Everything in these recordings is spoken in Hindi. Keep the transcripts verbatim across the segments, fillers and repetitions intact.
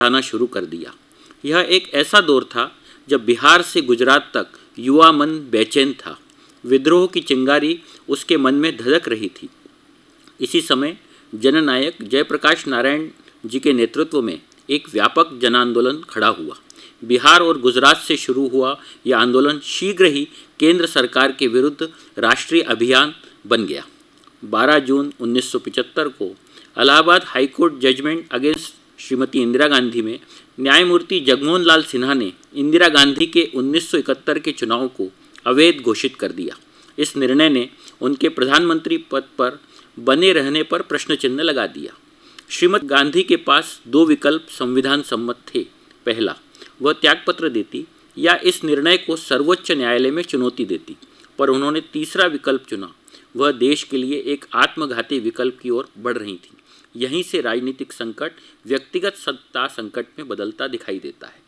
बढ़ाना शुरू कर दिया। यह एक ऐसा दौर था जब बिहार से गुजरात तक युवा मन बेचैन था। विद्रोह की चिंगारी उसके मन में धधक रही थी। इसी समय जननायक जयप्रकाश नारायण जी के नेतृत्व में एक व्यापक जन आंदोलन खड़ा हुआ। बिहार और गुजरात से शुरू हुआ यह आंदोलन शीघ्र ही केंद्र सरकार के विरुद्ध राष्ट्रीय अभियान बन गया। बारह जून उन्नीस सौ पचहत्तर को Allahabad high court judgement against Shrimati Indira Gandhi में न्यायमूर्ति जगमोहन लाल सिन्हा ने इंदिरा गांधी के उन्नीस सौ इकहत्तर के चुनाव को अवैध घोषित कर दिया। इस निर्णय ने उनके प्रधानमंत्री पद पर बने रहने पर प्रश्न चिन्ह लगा दिया। श्रीमती गांधी के पास दो विकल्प संविधान सम्मत थे। पहला, वह त्यागपत्र देती या इस निर्णय को सर्वोच्च न्यायालय में चुनौती देती, पर उन्होंने तीसरा विकल्प चुना। वह देश के लिए एक आत्मघाती विकल्प की ओर बढ़ रही थी। यहीं से राजनीतिक संकट व्यक्तिगत सत्ता संकट में बदलता दिखाई देता है।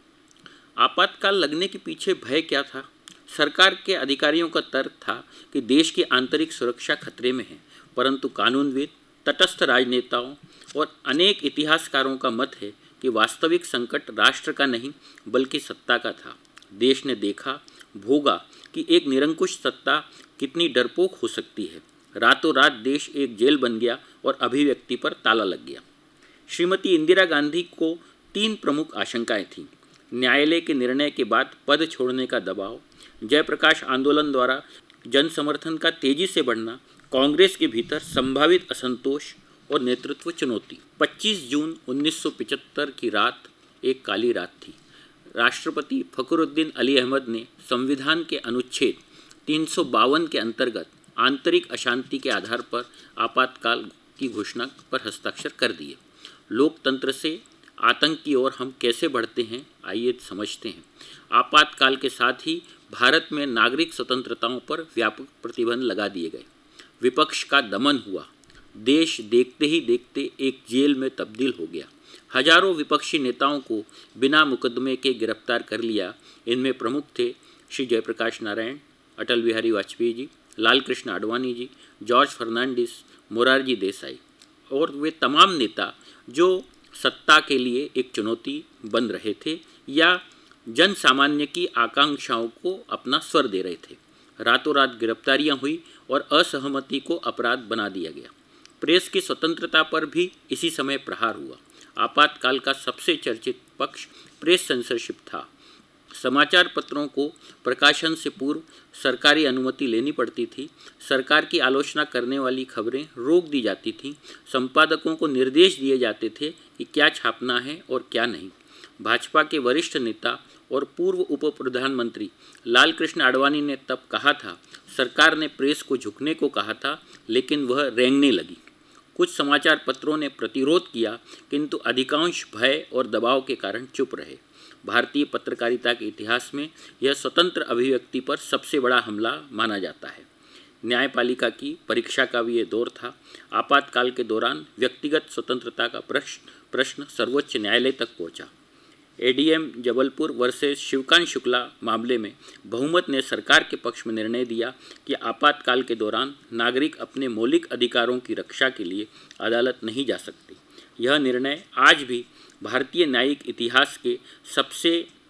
आपातकाल लगने के पीछे भय क्या था? सरकार के अधिकारियों का तर्क था कि देश की आंतरिक सुरक्षा खतरे में है, परंतु कानूनविद, तटस्थ राजनेताओं और अनेक इतिहासकारों का मत है कि वास्तविक संकट राष्ट्र का नहीं बल्कि सत्ता का था। देश ने देखा, भोगा कि एक निरंकुश सत्ता कितनी डरपोक हो सकती है। रातों रात देश एक जेल बन गया और अभिव्यक्ति पर ताला लग गया। श्रीमती इंदिरा गांधी को तीन प्रमुख आशंकाएं थीं। न्यायालय के निर्णय के बाद पद छोड़ने का दबाव, जयप्रकाश आंदोलन द्वारा जन समर्थन का तेजी से बढ़ना, कांग्रेस के भीतर संभावित असंतोष और नेतृत्व चुनौती। पच्चीस जून उन्नीस सौ पचहत्तर की रात एक काली रात थी। राष्ट्रपति फखरुद्दीन अली अहमद ने संविधान के अनुच्छेद तीन सौ बावन के अंतर्गत आंतरिक अशांति के आधार पर आपातकाल की घोषणा पर हस्ताक्षर कर दिए। लोकतंत्र से आतंक की ओर हम कैसे बढ़ते हैं, आइए समझते हैं। आपातकाल के साथ ही भारत में नागरिक स्वतंत्रताओं पर व्यापक प्रतिबंध लगा दिए गए। विपक्ष का दमन हुआ। देश देखते ही देखते एक जेल में तब्दील हो गया। हजारों विपक्षी नेताओं को बिना मुकदमे के गिरफ्तार कर लिया। इनमें प्रमुख थे श्री जयप्रकाश नारायण, अटल बिहारी वाजपेयी जी, लाल कृष्ण आडवाणी जी, जॉर्ज फर्नांडिस, मोरारजी देसाई और वे तमाम नेता जो सत्ता के लिए एक चुनौती बन रहे थे या जन सामान्य की आकांक्षाओं को अपना स्वर दे रहे थे। रातों रात गिरफ्तारियां हुई और असहमति को अपराध बना दिया गया। प्रेस की स्वतंत्रता पर भी इसी समय प्रहार हुआ। आपातकाल का सबसे चर्चित पक्ष प्रेस सेंसरशिप था। समाचार पत्रों को प्रकाशन से पूर्व सरकारी अनुमति लेनी पड़ती थी। सरकार की आलोचना करने वाली खबरें रोक दी जाती थीं। संपादकों को निर्देश दिए जाते थे कि क्या छापना है और क्या नहीं। भाजपा के वरिष्ठ नेता और पूर्व उप प्रधानमंत्री लाल कृष्ण आडवाणी ने तब कहा था, सरकार ने प्रेस को झुकने को कहा था, लेकिन वह रेंगने लगी। कुछ समाचार पत्रों ने प्रतिरोध किया, किंतु अधिकांश भय और दबाव के कारण चुप रहे। भारतीय पत्रकारिता के इतिहास में यह स्वतंत्र अभिव्यक्ति पर सबसे बड़ा हमला माना जाता है। न्यायपालिका की परीक्षा का भी ये दौर था। आपातकाल के दौरान व्यक्तिगत स्वतंत्रता का प्रश्न प्रश्न सर्वोच्च न्यायालय तक पहुंचा। एडीएम जबलपुर वर्सेस शिवकांत शुक्ला मामले में बहुमत ने सरकार के पक्ष में निर्णय दिया कि आपातकाल के दौरान नागरिक अपने मौलिक अधिकारों की रक्षा के लिए अदालत नहीं जा सकते। यह निर्णय आज भी भारतीय न्यायिक इतिहास के सबसे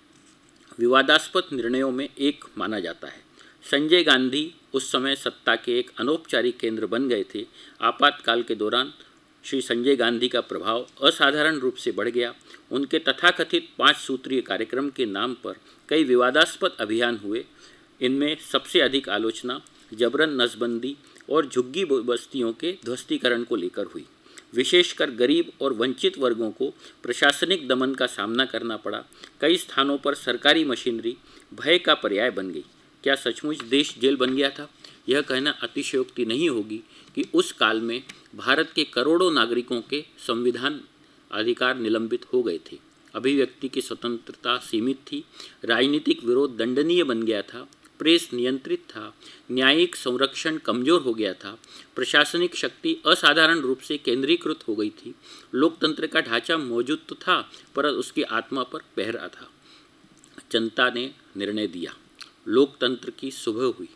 विवादास्पद निर्णयों में एक माना जाता है। संजय गांधी उस समय सत्ता के एक अनौपचारिक केंद्र बन गए थे। आपातकाल के दौरान श्री संजय गांधी का प्रभाव असाधारण रूप से बढ़ गया। उनके तथाकथित पाँच सूत्रीय कार्यक्रम के नाम पर कई विवादास्पद अभियान हुए। इनमें सबसे अधिक आलोचना जबरन नसबंदी और झुग्गी बस्तियों के ध्वस्तीकरण को लेकर हुई। विशेषकर गरीब और वंचित वर्गों को प्रशासनिक दमन का सामना करना पड़ा। कई स्थानों पर सरकारी मशीनरी भय का पर्याय बन गई। क्या सचमुच देश जेल बन गया था? यह कहना अतिशयोक्ति नहीं होगी कि उस काल में भारत के करोड़ों नागरिकों के संविधान अधिकार निलंबित हो गए थे। अभिव्यक्ति की स्वतंत्रता सीमित थी। राजनीतिक विरोध दंडनीय बन गया था। प्रेस नियंत्रित था। न्यायिक संरक्षण कमजोर हो गया था। प्रशासनिक शक्ति असाधारण रूप से केंद्रीकृत हो गई थी। लोकतंत्र का ढांचा मौजूद तो था, पर उसकी आत्मा पर पहरा था। जनता ने निर्णय दिया। लोकतंत्र की सुबह हुई।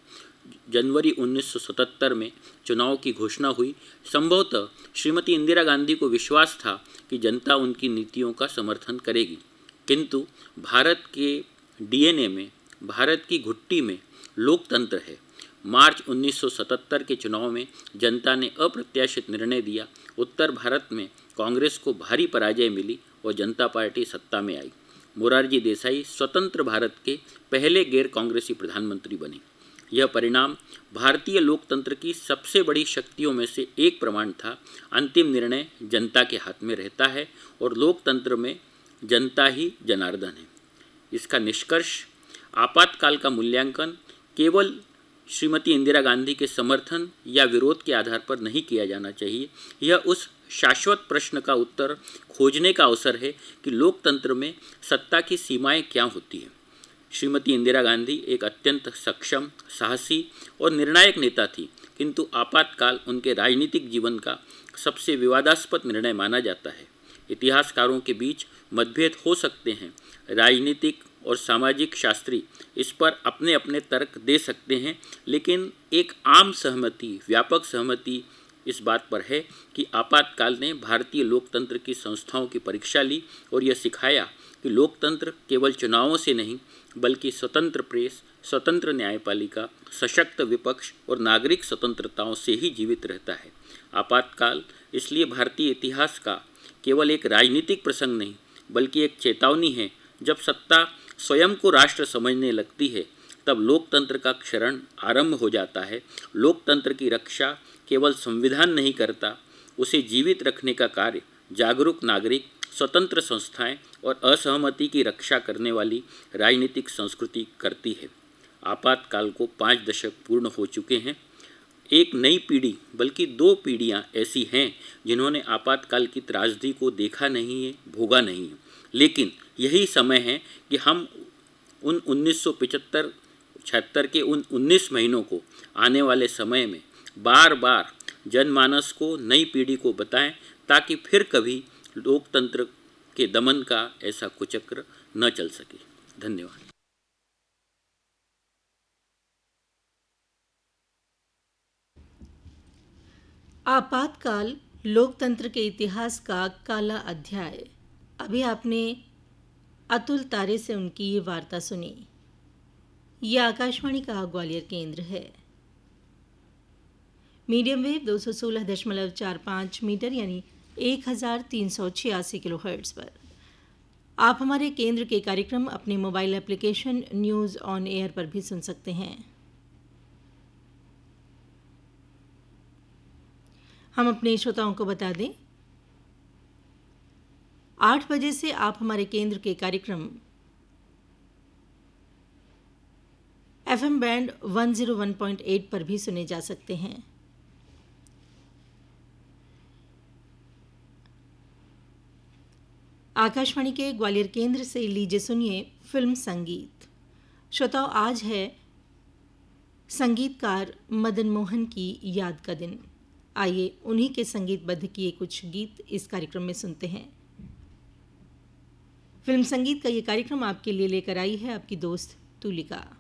जनवरी उन्नीस सौ सतहत्तर में चुनाव की घोषणा हुई, संभवतः श्रीमती इंदिरा गांधी को विश्वास था कि जनता उनकी नीतियों का समर्थन करेगी, किंतु भारत के डीएनए में, भारत की घुट्टी में लोकतंत्र है। मार्च उन्नीस सौ सतहत्तर के चुनाव में जनता ने अप्रत्याशित निर्णय दिया। उत्तर भारत में कांग्रेस को भारी पराजय मिली और जनता पार्टी सत्ता में आई। मोरारजी देसाई स्वतंत्र भारत के पहले गैर कांग्रेसी प्रधानमंत्री बने। यह परिणाम भारतीय लोकतंत्र की सबसे बड़ी शक्तियों में से एक प्रमाण था। अंतिम निर्णय जनता के हाथ में रहता है और लोकतंत्र में जनता ही जनार्दन है। इसका निष्कर्ष, आपातकाल का मूल्यांकन केवल श्रीमती इंदिरा गांधी के समर्थन या विरोध के आधार पर नहीं किया जाना चाहिए। यह उस शाश्वत प्रश्न का उत्तर खोजने का अवसर है कि लोकतंत्र में सत्ता की सीमाएं क्या होती हैं। श्रीमती इंदिरा गांधी एक अत्यंत सक्षम, साहसी और निर्णायक नेता थी, किंतु आपातकाल उनके राजनीतिक जीवन का सबसे विवादास्पद निर्णय माना जाता है। इतिहासकारों के बीच मतभेद हो सकते हैं, राजनीतिक और सामाजिक शास्त्री इस पर अपने अपने तर्क दे सकते हैं, लेकिन एक आम सहमति, व्यापक सहमति इस बात पर है कि आपातकाल ने भारतीय लोकतंत्र की संस्थाओं की परीक्षा ली और यह सिखाया कि लोकतंत्र केवल चुनावों से नहीं, बल्कि स्वतंत्र प्रेस, स्वतंत्र न्यायपालिका, सशक्त विपक्ष और नागरिक स्वतंत्रताओं से ही जीवित रहता है। आपातकाल इसलिए भारतीय इतिहास का केवल एक राजनीतिक प्रसंग नहीं, बल्कि एक चेतावनी है। जब सत्ता स्वयं को राष्ट्र समझने लगती है, तब लोकतंत्र का क्षरण आरंभ हो जाता है। लोकतंत्र की रक्षा केवल संविधान नहीं करता, उसे जीवित रखने का कार्य जागरूक नागरिक, स्वतंत्र संस्थाएं और असहमति की रक्षा करने वाली राजनीतिक संस्कृति करती है। आपातकाल को पाँच दशक पूर्ण हो चुके हैं। एक नई पीढ़ी, बल्कि दो पीढ़ियां ऐसी हैं जिन्होंने आपातकाल की त्रासदी को देखा नहीं है, भोगा नहीं है। लेकिन यही समय है कि हम उन उन्नीस सौ पचहत्तर छिहत्तर के उन उन्नीस महीनों को आने वाले समय में बार बार जनमानस को, नई पीढ़ी को बताएं, ताकि फिर कभी लोकतंत्र के दमन का ऐसा कुचक्र न चल सके। धन्यवाद। आपातकाल लोकतंत्र के इतिहास का काला अध्याय। अभी आपने अतुल तारे से उनकी ये वार्ता सुनी। ये आकाशवाणी का ग्वालियर केंद्र है। मीडियम वेव दो सौ सोलह दशमलव चार पाँच मीटर यानी एक हज़ार तीन सौ छियासी किलो हर्ट्ज़ पर आप हमारे केंद्र के कार्यक्रम अपने mobile application news on air पर भी सुन सकते हैं। हम अपने श्रोताओं को बता दें, आठ बजे से आप हमारे केंद्र के कार्यक्रम एफएम बैंड एक सौ एक पॉइंट आठ पर भी सुने जा सकते हैं। आकाशवाणी के ग्वालियर केंद्र से लीजिए सुनिए फिल्म संगीत। श्रोताओं, आज है संगीतकार मदन मोहन की याद का दिन। आइए उन्हीं के संगीतबद्ध किए कुछ गीत इस कार्यक्रम में सुनते हैं। फिल्म संगीत का ये कार्यक्रम आपके लिए लेकर आई है आपकी दोस्त तुलिका।